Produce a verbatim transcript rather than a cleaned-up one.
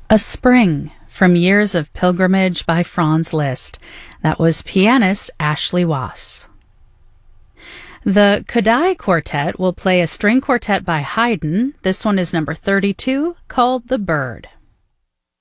A Spring from Years of Pilgrimage by Franz Liszt. That was pianist Ashley Wass. The Kodály Quartet will play a string quartet by Haydn. This one is number thirty-two, called The Bird.